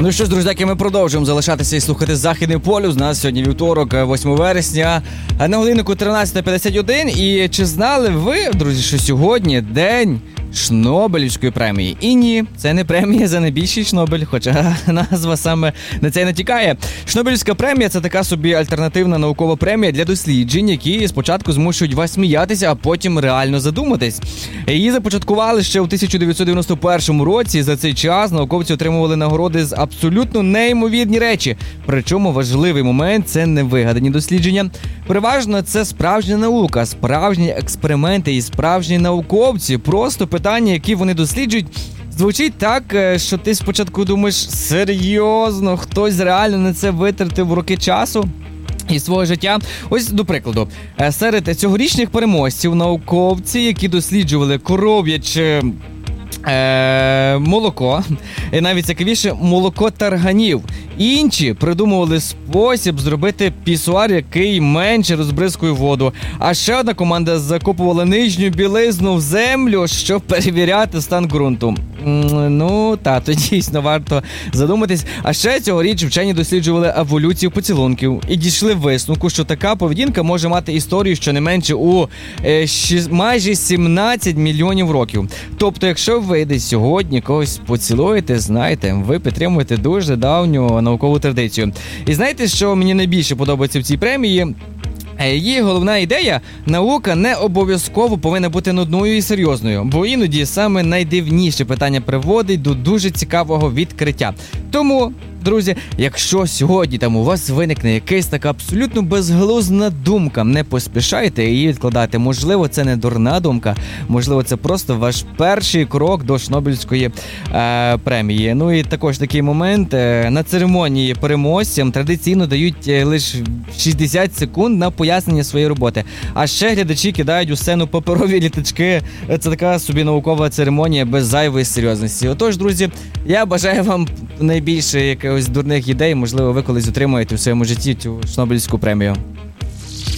Ну що ж, друзяки, ми продовжуємо залишатися і слухати Західний полюс. У нас сьогодні вівторок, 8 вересня, на годиннику 13:51. І чи знали ви, друзі, що сьогодні день Шнобелівської премії? І ні, це не премія за найбільший Шнобель, хоча назва саме на це й натякає. Шнобелівська премія – це така собі альтернативна наукова премія для досліджень, які спочатку змушують вас сміятися, а потім реально задуматись. Її започаткували ще у 1991 році, і за цей час науковці отримували нагороди за абсолютно неймовірні речі. Причому важливий момент – це не вигадані дослідження. Переважно це справжня наука, справжні експерименти і справжні науковці. Просто питання, які вони досліджують, звучить так, що ти спочатку думаєш, серйозно, хтось реально на це витратив роки часу і свого життя. Ось, до прикладу, серед цьогорічних переможців науковці, які досліджували коров'яче молоко, і навіть цікавіше, молоко тарганів. Інші придумували спосіб зробити пісуар, який менше розбризкує воду. А ще одна команда закопувала нижню білизну в землю, щоб перевіряти стан ґрунту. Ну, то дійсно варто задуматись. А ще цьогоріч вчені досліджували еволюцію поцілунків і дійшли висновку, що така поведінка може мати історію щонайменше у майже 17 мільйонів років. Тобто, якщо ви десь сьогодні когось поцілуєте, знаєте, ви підтримуєте дуже давню наукову традицію. І знаєте, що мені найбільше подобається в цій премії? Її головна ідея – наука не обов'язково повинна бути нудною і серйозною, бо іноді саме найдивніше питання приводить до дуже цікавого відкриття. Тому, друзі, якщо сьогодні там у вас виникне якась така абсолютно безглузна думка, не поспішайте її відкладати. Можливо, це не дурна думка, можливо, це просто ваш перший крок до Шнобелівської премії. Ну і також такий момент. На церемонії переможцям традиційно дають лише 60 секунд на пояснення своєї роботи. А ще глядачі кидають у сцену паперові літачки. Це така собі наукова церемонія без зайвої серйозності. Отож, друзі, я бажаю вам найбільше якихось дурних ідей. Можливо, ви колись отримаєте в своєму житті цю Шнобелівську премію.